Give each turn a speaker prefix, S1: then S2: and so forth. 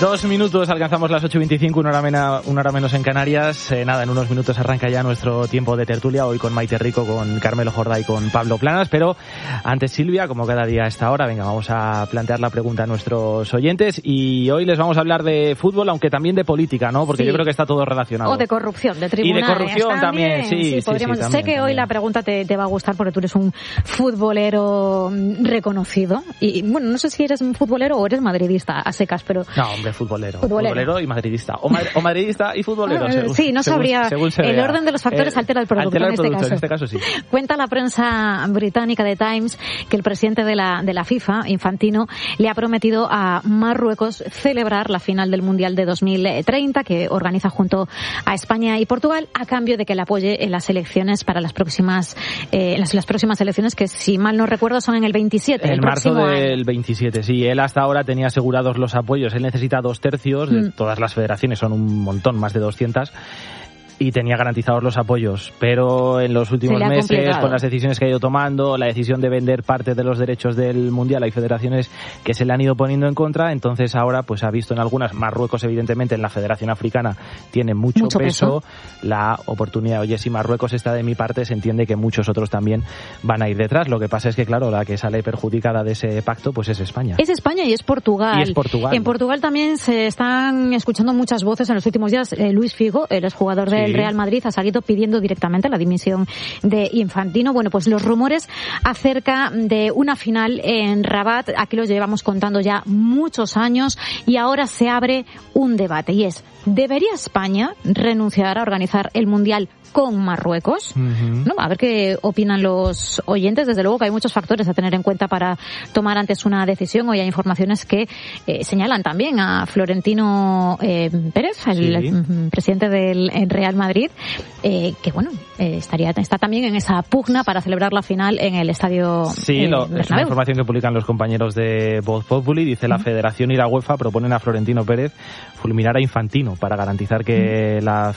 S1: 2 minutos, alcanzamos las 8:25, una hora menos en Canarias. En unos minutos arranca ya nuestro tiempo de tertulia, hoy con Maite Rico, con Carmelo Jordá y con Pablo Planas. Pero antes, Silvia, como cada día a esta hora, venga, vamos a plantear la pregunta a nuestros oyentes. Y hoy les vamos a hablar de fútbol, aunque también de política, ¿no? Porque yo creo que está todo relacionado.
S2: O de corrupción, de tribunales.
S1: Y de corrupción también, sí,
S2: podríamos.
S1: También,
S2: sé que hoy la pregunta te va a gustar porque tú eres un futbolero reconocido. Y bueno, no sé si eres un futbolero o eres madridista a secas, pero...
S1: No, hombre, futbolero y madridista. O madridista y futbolero.
S2: Sí, no sabría. El orden de los factores altera el producto,
S1: en este caso sí.
S2: Cuenta la prensa británica de Times que el presidente de la FIFA, Infantino, le ha prometido a Marruecos celebrar la final del Mundial de 2030 que organiza junto a España y Portugal, a cambio de que le apoye en las elecciones para las próximas elecciones, que si mal no recuerdo son en el 27.
S1: En marzo del 27, sí. Él hasta ahora tenía asegurados los apoyos. Él necesita 2/3 de todas las federaciones, son un montón, más de 200. Y tenía garantizados los apoyos, pero en los últimos meses, con las decisiones que ha ido tomando, la decisión de vender parte de los derechos del Mundial, hay federaciones que se le han ido poniendo en contra. Entonces ahora pues ha visto en algunas, Marruecos evidentemente en la Federación Africana tiene mucho peso, la oportunidad. Oye, si Marruecos está de mi parte, se entiende que muchos otros también van a ir detrás. Lo que pasa es que, claro, la que sale perjudicada de ese pacto pues es España.
S2: Es España y es Portugal. En Portugal también se están escuchando muchas voces en los últimos días. Luis Figo, el exjugador del Real Madrid, ha salido pidiendo directamente la dimisión de Infantino. Bueno, pues los rumores acerca de una final en Rabat, aquí los llevamos contando ya muchos años y ahora se abre un debate y es: ¿debería España renunciar a organizar el Mundial con Marruecos? ¿No? A ver qué opinan los oyentes. Desde luego que hay muchos factores a tener en cuenta para tomar antes una decisión. Hoy hay informaciones que señalan también a Florentino Pérez, el presidente del Real Madrid, que bueno, está también en esa pugna para celebrar la final en el estadio Bernabéu.
S1: Es una información que publican los compañeros de Voz Populi. Dice: la Federación y la UEFA proponen a Florentino Pérez fulminar a Infantino para garantizar que la